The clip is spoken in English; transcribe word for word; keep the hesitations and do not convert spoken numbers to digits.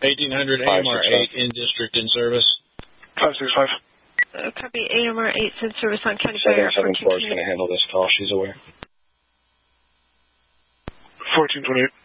eighteen hundred A M R eight in district in service. five six five. Uh, copy, A M R eight in service on County Fire. seven seven four is going to handle this call. She's aware. fourteen twenty-eight.